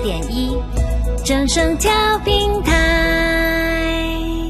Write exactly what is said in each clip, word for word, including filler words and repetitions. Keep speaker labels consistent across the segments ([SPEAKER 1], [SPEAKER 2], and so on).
[SPEAKER 1] 点一，正声调频台。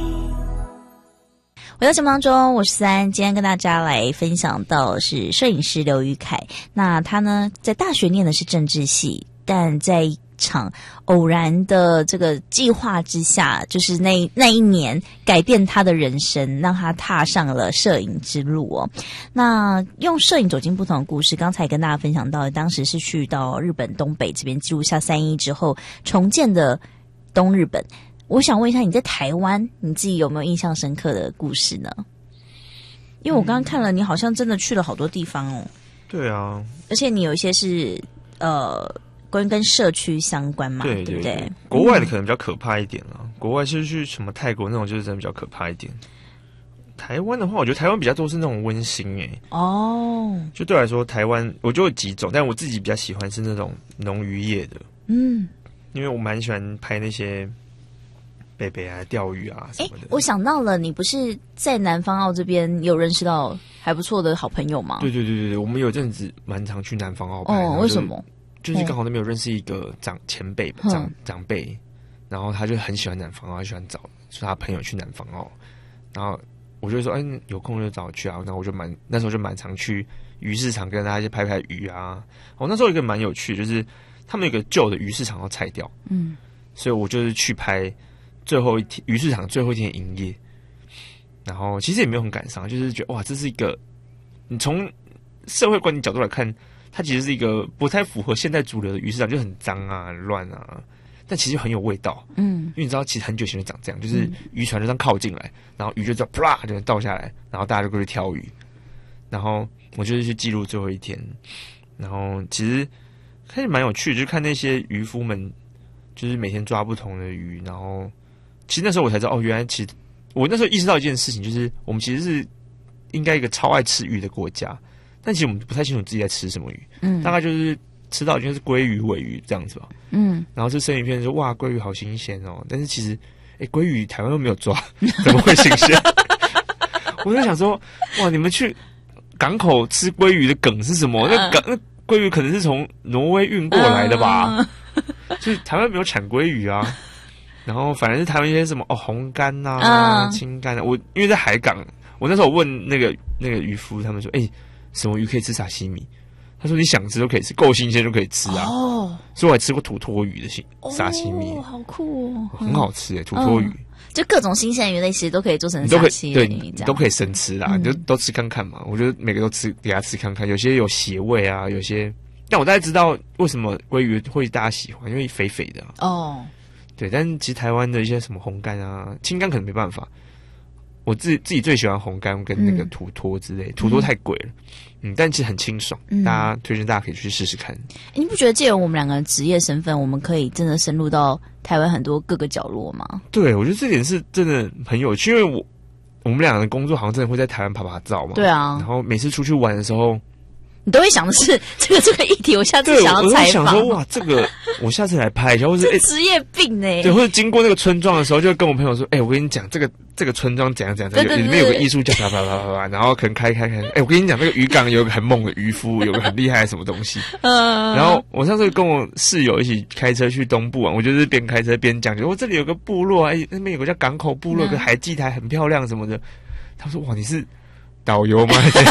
[SPEAKER 1] 回到节目当中，我是三，今天跟大家来分享到的是摄影师刘宇凯。那他呢，在大学念的是政治系，但在一场偶然的这个计划之下，就是那那一年改变他的人生，让他踏上了摄影之路哦。那用摄影走进不同的故事，刚才跟大家分享到，当时是去到日本东北这边记录下三一之后重建的东日本。我想问一下，你在台湾你自己有没有印象深刻的故事呢？因为我刚刚看了，你好像真的去了好多地方哦。
[SPEAKER 2] 对啊，
[SPEAKER 1] 而且你有一些是呃。跟跟社区相关嘛，
[SPEAKER 2] 对对
[SPEAKER 1] 对, 对不对？
[SPEAKER 2] 国外的可能比较可怕一点啦、嗯、国外是去什么泰国那种，就是真的比较可怕一点。台湾的话，我觉得台湾比较多是那种温馨诶、欸。哦，就对我来说，台湾我就有几种，但我自己比较喜欢是那种农渔业的。嗯，因为我蛮喜欢拍那些北北啊、钓鱼啊什么的。
[SPEAKER 1] 我想到了，你不是在南方澳这边有认识到还不错的好朋友吗？
[SPEAKER 2] 对对对对对，我们有阵子蛮常去南方澳拍。
[SPEAKER 1] 哦，为什么？
[SPEAKER 2] 就是刚好那边有认识一个长前辈吧，长长辈，然后他就很喜欢南方澳，他喜欢找说他朋友去南方澳，然后我就说，哎，有空就找我去啊。然后我就蛮那时候就蛮常去鱼市场跟大家一起拍拍鱼啊。我那时候有一个蛮有趣，就是他们有一个旧的鱼市场要拆掉，嗯，所以我就是去拍最后一天鱼市场最后一天的营业。然后其实也没有很感伤，就是觉得哇，这是一个你从社会观点角度来看。它其实是一个不太符合现代主流的鱼市场，就很脏啊、很乱啊，但其实很有味道。嗯，因为你知道，其实很久以前就长这样，就是渔船就这样靠近来，然后鱼就这样啪就倒下来，然后大家就过去挑鱼。然后我就是去记录最后一天，然后其实开始蛮有趣的，就看那些渔夫们，就是每天抓不同的鱼，然后其实那时候我才知道，哦，原来其实我那时候意识到一件事情，就是我们其实是应该一个超爱吃鱼的国家。但其实我们不太清楚自己在吃什么鱼，嗯，大概就是吃到就是鲑鱼、鲔鱼这样子吧，嗯，然后这生鱼片说哇，鲑鱼好新鲜哦，但是其实，哎，鲑鱼台湾又没有抓，怎么会新鲜？我就想说，哇，你们去港口吃鲑鱼的梗是什么？那港那鲑鱼可能是从挪威运过来的吧？就是台湾没有产鲑鱼啊，然后反而是台湾一些什么哦红干呐、啊、青干啊，我因为在海港，我那时候问那个那个渔夫，他们说，哎。什么鱼可以吃沙西米？他说你想吃都可以吃，够新鲜就可以吃啊。哦，所以我还吃过土托鱼的沙西米，
[SPEAKER 1] 哦，好酷哦，
[SPEAKER 2] 很好吃诶，土托鱼、嗯，
[SPEAKER 1] 就各种新鲜鱼类其实都可以做成沙西米，
[SPEAKER 2] 对，你都可以生吃啦，嗯、你就都吃看看嘛。我觉得每个都吃，给他吃看看，有些有血味啊，有些，但我大概知道为什么鲑鱼会大家喜欢，因为肥肥的、啊、哦。对，但其实台湾的一些什么红干啊、青干可能没办法。我自己自己最喜欢红干跟那个土托之类，嗯、土托太贵了，嗯，但其实很清爽，嗯、大家推荐大家可以去试试看。
[SPEAKER 1] 你不觉得借由我们两个人职业身份，我们可以真的深入到台湾很多各个角落吗？
[SPEAKER 2] 对，我觉得这点是真的很有趣，因为我我们两个人工作好像真的会在台湾拍拍照嘛，
[SPEAKER 1] 对啊，
[SPEAKER 2] 然后每次出去玩的时候。
[SPEAKER 1] 你都会想的是这个这个议题，我下次想要采访。
[SPEAKER 2] 我想说，哇，这个我下次来拍一下，或者
[SPEAKER 1] 是职业病哎、欸，
[SPEAKER 2] 对，或者经过那个村庄的时候，就跟我朋友说，哎、欸，我跟你讲，这个这个村庄怎样怎样，怎样，里面有个艺术家，啪啪啪啪啪，然后可能开开开，哎、欸，我跟你讲，那个渔港有个很猛的渔夫，有个很厉害的什么东西。嗯。然后我上次跟我室友一起开车去东部啊，我就是边开车边讲，就我这里有个部落，哎、欸，那边有个叫港口部落，有个海祭台很漂亮什么的。他说，哇，你是导游吗？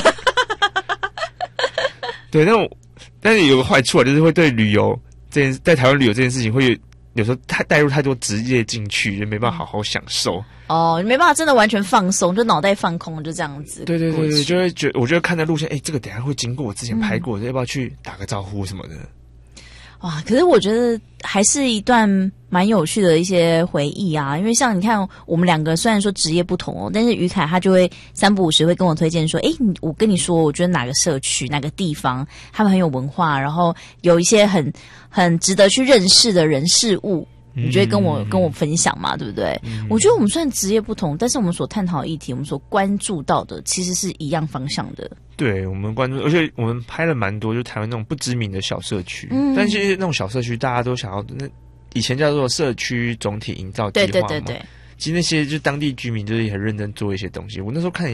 [SPEAKER 2] 对，但我但是有个坏处啊，就是会对旅游这件，在台湾旅游这件事情，会有有时候太带入太多职业进去，就没办法好好享受。
[SPEAKER 1] 哦，你没办法真的完全放松，就脑袋放空，就这样子。
[SPEAKER 2] 对对对对，就会觉得，我就会看在路线，哎，这个等一下会经过我之前拍过的，嗯、要不要去打个招呼什么的？
[SPEAKER 1] 哇，可是我觉得还是一段蛮有趣的一些回忆啊，因为像你看我们两个虽然说职业不同哦，但是于凯他就会三不五时会跟我推荐说，诶，我跟你说我觉得哪个社区哪个地方他们很有文化，然后有一些很很值得去认识的人事物，你就会跟我、嗯、跟我分享嘛，对不对、嗯、我觉得我们虽然职业不同，但是我们所探讨的议题，我们所关注到的其实是一样方向的。
[SPEAKER 2] 对，我们关注，而且我们拍了蛮多，就台湾那种不知名的小社区，嗯，但其实那种小社区大家都想要，那以前叫做社区总体营造计划嘛，对对对对，其实那些就当地居民就是也很认真做一些东西。我那时候看